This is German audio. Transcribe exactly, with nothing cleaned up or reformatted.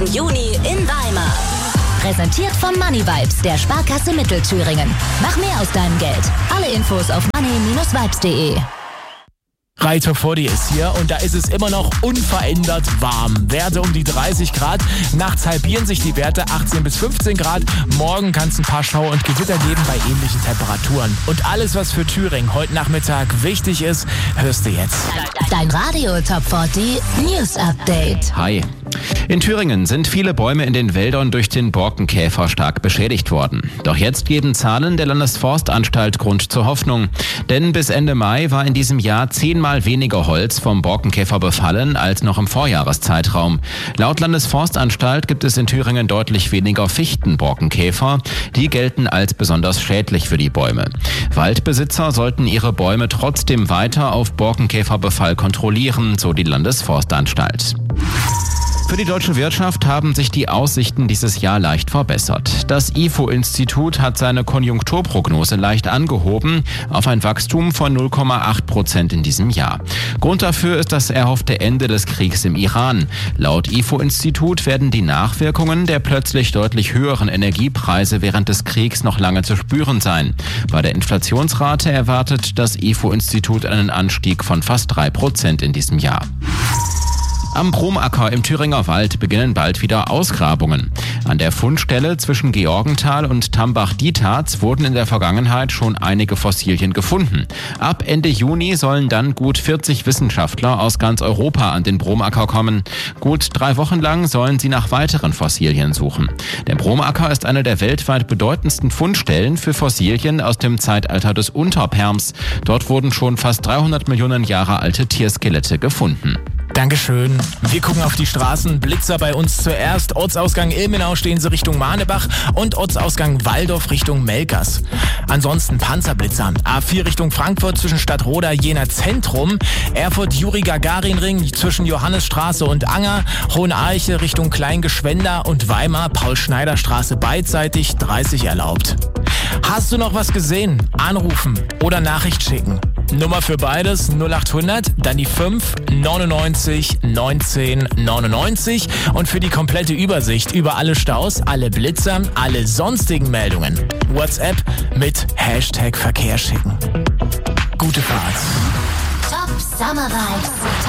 fünften Juni in Weimar. Präsentiert von Money Vibes, der Sparkasse Mittelthüringen. Mach mehr aus deinem Geld. Alle Infos auf money Bindestrich vibes punkt de. Reiter vor dir ist hier und da ist es immer noch unverändert warm. Werte um die dreißig Grad. Nachts halbieren sich die Werte achtzehn bis fünfzehn Grad. Morgen kann es ein paar Schauer und Gewitter geben bei ähnlichen Temperaturen. Und alles, was für Thüringen heute Nachmittag wichtig ist, hörst du jetzt. Dein Radio Top vierzig News Update. Hi. In Thüringen sind viele Bäume in den Wäldern durch den Borkenkäfer stark beschädigt worden. Doch jetzt geben Zahlen der Landesforstanstalt Grund zur Hoffnung. Denn bis Ende Mai war in diesem Jahr zehnmal weniger Holz vom Borkenkäfer befallen als noch im Vorjahreszeitraum. Laut Landesforstanstalt gibt es in Thüringen deutlich weniger Fichtenborkenkäfer. Die gelten als besonders schädlich für die Bäume. Waldbesitzer sollten ihre Bäume trotzdem weiter auf Borkenkäferbefall kontrollieren, so die Landesforstanstalt. Für die deutsche Wirtschaft haben sich die Aussichten dieses Jahr leicht verbessert. Das I F O-Institut hat seine Konjunkturprognose leicht angehoben auf ein Wachstum von null Komma acht Prozent in diesem Jahr. Grund dafür ist das erhoffte Ende des Kriegs im Iran. Laut I F O-Institut werden die Nachwirkungen der plötzlich deutlich höheren Energiepreise während des Kriegs noch lange zu spüren sein. Bei der Inflationsrate erwartet das I F O-Institut einen Anstieg von fast drei Prozent in diesem Jahr. Am Bromacker im Thüringer Wald beginnen bald wieder Ausgrabungen. An der Fundstelle zwischen Georgenthal und Tambach-Dietharz wurden in der Vergangenheit schon einige Fossilien gefunden. Ab Ende Juni sollen dann gut vierzig Wissenschaftler aus ganz Europa an den Bromacker kommen. Gut drei Wochen lang sollen sie nach weiteren Fossilien suchen. Der Bromacker ist eine der weltweit bedeutendsten Fundstellen für Fossilien aus dem Zeitalter des Unterperms. Dort wurden schon fast dreihundert Millionen Jahre alte Tierskelette gefunden. Dankeschön. Wir gucken auf die Straßen. Blitzer bei uns zuerst. Ortsausgang Ilmenau stehen sie Richtung Mahnebach und Ortsausgang Walldorf Richtung Melkers. Ansonsten Panzerblitzer. A vier Richtung Frankfurt zwischen Stadtroda, Jena Zentrum. Erfurt Juri-Gagarin-Ring zwischen Johannesstraße und Anger. Hohenarche Richtung Kleingeschwender und Weimar Paul-Schneider-Straße beidseitig dreißig erlaubt. Hast du noch was gesehen? Anrufen oder Nachricht schicken. Nummer für beides null acht hundert, dann die fünf neunundneunzig neunzehn neunundneunzig und für die komplette Übersicht über alle Staus, alle Blitzer, alle sonstigen Meldungen. WhatsApp mit Hashtag Verkehr schicken. Gute Fahrt. Top Summer Vibes.